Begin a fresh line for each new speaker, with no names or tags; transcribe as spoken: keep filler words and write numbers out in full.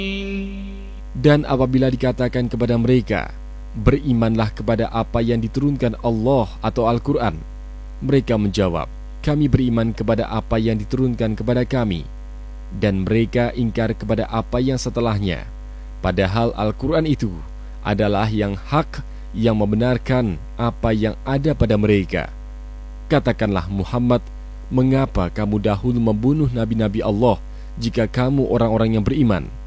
Dan apabila dikatakan kepada mereka, berimanlah kepada apa yang diturunkan Allah atau Al-Quran, mereka menjawab, kami beriman kepada apa yang diturunkan kepada kami. Dan mereka ingkar kepada apa yang setelahnya, padahal Al-Quran itu adalah yang hak, yang membenarkan apa yang ada pada mereka. Katakanlah Muhammad, mengapa kamu dahulu membunuh nabi-nabi Allah jika kamu orang-orang yang beriman?